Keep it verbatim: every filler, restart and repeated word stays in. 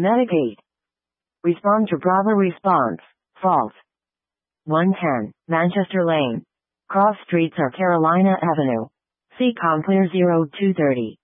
Metagate. Respond to Bravo response. False. one ten, Manchester Lane. Cross streets are Carolina Avenue. C. Complear zero two thirty.